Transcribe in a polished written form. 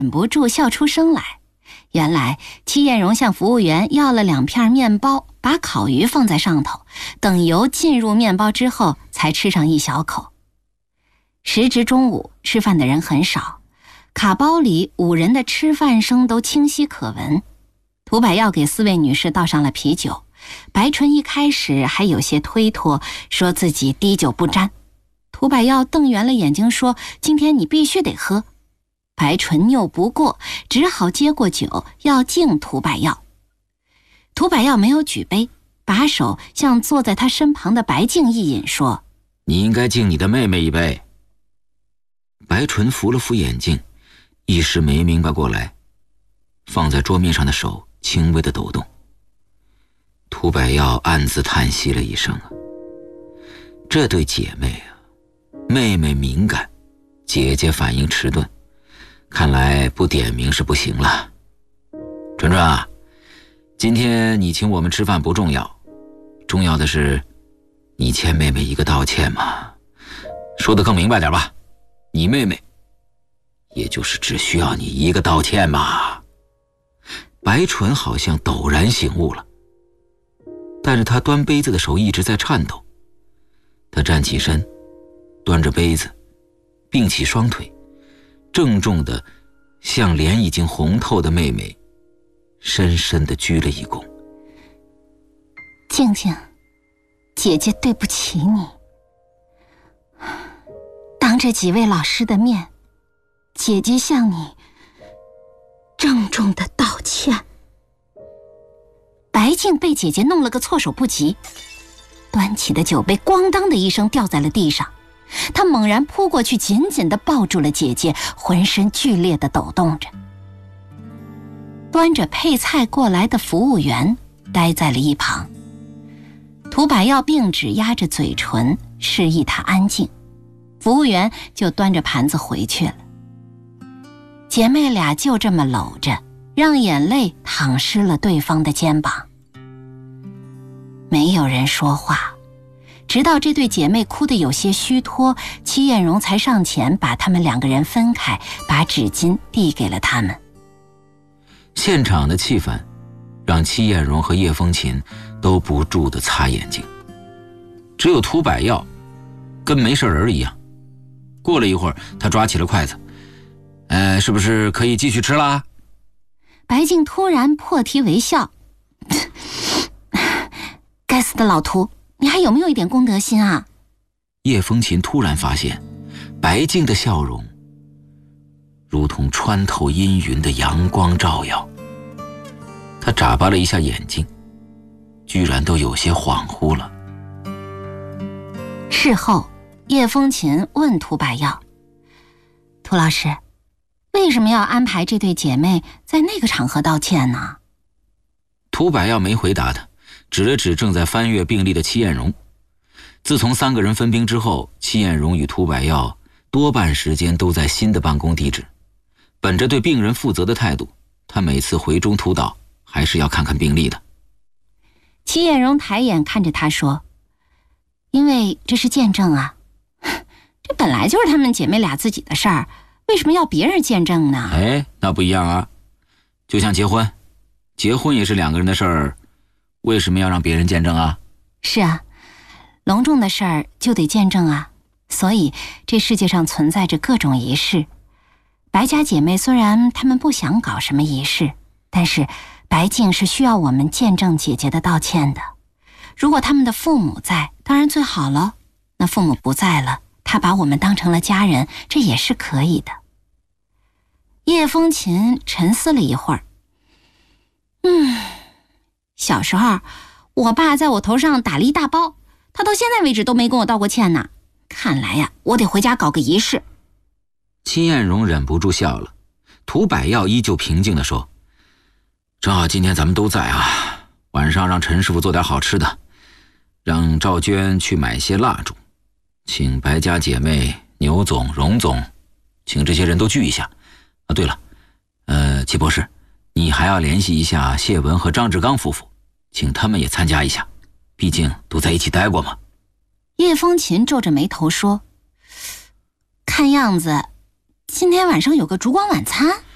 忍不住笑出声来。原来戚艳荣向服务员要了2片面包，把烤鱼放在上头，等油进入面包之后才吃上一小口。时值中午，吃饭的人很少，卡包里5人的吃饭声都清晰可闻。涂百耀给4位女士倒上了啤酒，白纯一开始还有些推脱，说自己滴酒不沾。涂百耀瞪圆了眼睛说：“今天你必须得喝。”白纯拗不过，只好接过酒要敬涂百耀。涂百耀没有举杯，把手向坐在他身旁的白净一引，说：“ 你应该敬你的妹妹一杯。”白纯扶了扶眼镜，一时没明白过来，放在桌面上的手轻微的抖动。涂百耀暗自叹息了一声啊，这对姐妹啊，妹妹敏感，姐姐反应迟钝，看来不点名是不行了。纯纯啊，今天你请我们吃饭不重要，重要的是你欠妹妹一个道歉嘛。说得更明白点吧，你妹妹也就是只需要你一个道歉嘛。白纯好像陡然醒悟了，但是他端杯子的手一直在颤抖。他站起身，端着杯子，并起双腿，郑重地向脸已经红透的妹妹深深地鞠了一躬。 静静，姐姐对不起你。当着几位老师的面，姐姐向你郑重地道歉。白净被姐姐弄了个措手不及，端起的酒杯咣当的一声掉在了地上。他猛然扑过去，紧紧地抱住了姐姐，浑身剧烈地抖动着。端着配菜过来的服务员呆在了一旁，涂百耀并指压着嘴唇，示意他安静。服务员就端着盘子回去了。姐妹俩就这么搂着，让眼泪淌湿了对方的肩膀。没有人说话，直到这对姐妹哭得有些虚脱，戚艳荣才上前把他们2个人分开，把纸巾递给了他们。 现场的气氛让戚艳荣和叶风琴都不住地擦眼睛，只有涂百耀跟没事人一样。过了一会儿，他抓起了筷子，是不是可以继续吃啦？ 白净突然破涕为笑，该死的老涂，你还有没有一点公德心啊？ 叶风琴突然发现，白净的笑容如同穿透阴云的阳光照耀。他眨巴了一下眼睛，居然都有些恍惚了。 事后，叶风琴问涂百耀：“涂老师，为什么要安排这对姐妹在那个场合道歉呢？” 涂百耀没回答他，指了指正在翻阅病历的戚艳荣。自从3个人分兵之后，戚艳荣与涂百耀多半时间都在新的办公地址。本着对病人负责的态度，他每次回中途岛还是要看看病历的。 戚艳荣抬眼看着他说：“因为这是见证啊，这本来就是她们姐妹俩自己的事儿，为什么要别人见证呢？” 那不一样啊，就像结婚也是2个人的事儿，为什么要让别人见证啊？ 是啊，隆重的事儿就得见证啊，所以这世界上存在着各种仪式。白家姐妹虽然她们不想搞什么仪式，但是白净是需要我们见证姐姐的道歉的。如果他们的父母在，当然最好了，那父母不在了，她把我们当成了家人，这也是可以的。叶风琴沉思了一会儿，小时候我爸在我头上打了一大包，他到现在为止都没跟我道过歉呢。看来呀，我得回家搞个仪式。 戚艳荣忍不住笑了，涂百耀依旧平静地说：“正好今天咱们都在啊，晚上让陈师傅做点好吃的，让赵娟去买些蜡烛，请白家姐妹、牛总、荣总，请这些人都聚一下。对了，戚博士，你还要联系一下谢文和张志刚夫妇，请他们也参加一下，毕竟都在一起待过嘛。” 叶风琴皱着眉头说：“看样子今天晚上有个烛光晚餐。”